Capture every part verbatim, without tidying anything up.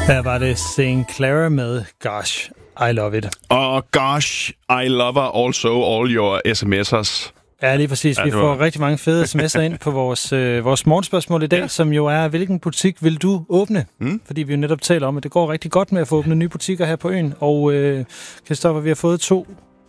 Her var det Saint Clara med Gosh, I Love It. Og gosh, I love also all your sms'ers. Ja, lige præcis. Ja, vi var... får rigtig mange fede sms'er ind på vores, øh, vores morgenspørgsmål i dag, ja. Som jo er, hvilken butik vil du åbne? Mm. Fordi vi jo netop taler om, at det går rigtig godt med at få åbnet nye butikker her på øen. Og øh, Christoffer, vi har fået to,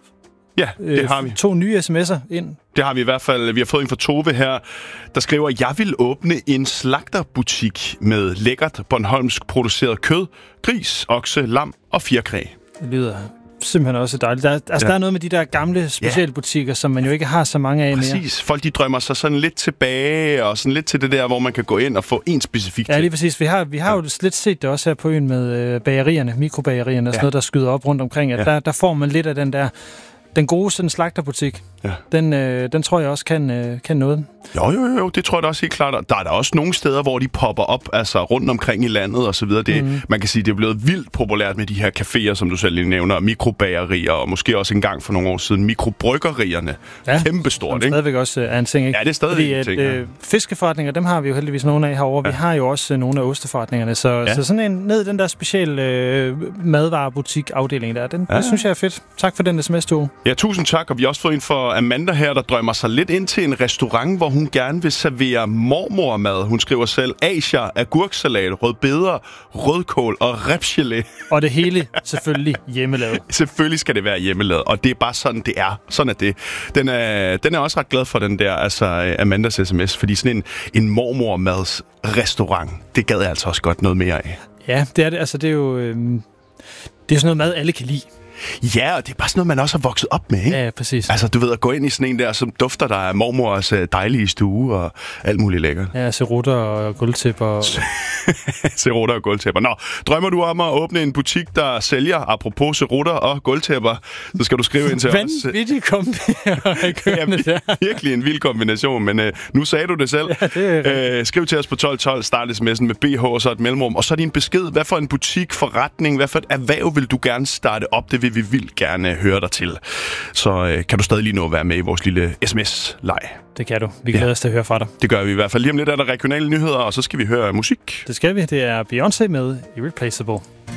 ja, det øh, har vi. to nye sms'er ind. Det har vi i hvert fald. Vi har fået en fra Tove her, der skriver, jeg vil åbne en slagterbutik med lækkert bornholmsk produceret kød, gris, okse, lam og fjerkræ. Det lyder simpelthen også dejligt. Der, altså, ja. Der er noget med de der gamle specialbutikker, ja. Som man jo ikke har så mange af Præcis. mere. Præcis. Folk de drømmer sig sådan lidt tilbage, og sådan lidt til det der, hvor man kan gå ind og få en specifik. Ja, lige præcis. Vi har, vi har ja. jo lidt set det også her på øen med øh, bagerierne, mikrobagerierne og sådan ja. noget, der skyder op rundt omkring. At ja. der, der får man lidt af den der, den gode sådan slagterbutik. Ja. Den, øh, den tror jeg også kan, øh, kan noget. Jo, jo, jo, det tror jeg da også helt klart. Der er der også nogle steder, hvor de popper op, altså rundt omkring i landet og så videre. Det, mm. Man kan sige, det er blevet vildt populært med de her caféer, som du selv lige nævner, mikrobagerier, og måske også engang for nogle år siden mikrobryggerierne. Ja, kæmpestort, ikke? Stadigvæk også er en ting, ikke? Ja, det er stadig Fordi, en ting. At, øh, fiskeforretninger, dem har vi jo heldigvis nogle af herovre. Ja. Vi har jo også øh, nogle af osteforretningerne, så, ja. så sådan en ned den der special øh, madvarebutik-afdeling der, den, ja. det synes jeg er fedt. Tak for den sms, du. Ja, tusind tak, og vi har også fået en for Amanda her, der drømmer sig lidt ind til en restaurant, hvor hun gerne vil servere mormormad. Hun skriver selv Asia, agurksalat, rødbeder, rødkål og ribsgelé. Og det hele selvfølgelig hjemmelavet. Selvfølgelig skal det være hjemmelavet, og det er bare sådan, det er. Sådan er det. Den er, den er også ret glad for den der, altså Amandas sms, fordi sådan en, en mormormads restaurant, det gad jeg altså også godt noget mere af. Ja, det er det. Altså, det er jo øh, det er sådan noget mad, alle kan lide. Ja, og det er bare sådan noget, man også har vokset op med, ikke? Ja, præcis. Altså, du ved, at gå ind i sådan en der, som dufter der af mormors dejlige stue og alt muligt lækkert. Ja, cerutter og gulvtæpper. Cerutter og gulvtæpper. Nå, drømmer du om at åbne en butik, der sælger, apropos cerutter og gulvtæpper, så skal du skrive ind til os. Vanvittig kombination. Ja, virkelig en vild kombination, men øh, nu sagde du det selv. Ja, det er øh, skriv til os på tolv tolv, start sms'en med B H og så et mellemrum, og så din besked. Hvad for en butik, forretning, hvad for et erhverv vil du gerne starte op? Det vil vi vildt gerne høre dig til. Så øh, kan du stadig lige nå at være med i vores lille sms-leg. Det kan du. Vi glæder ja. os til at høre fra dig. Det gør vi i hvert fald. Lige om lidt er der regionale nyheder, og så skal vi høre musik. Det skal vi. Det er Beyoncé med Irreplaceable.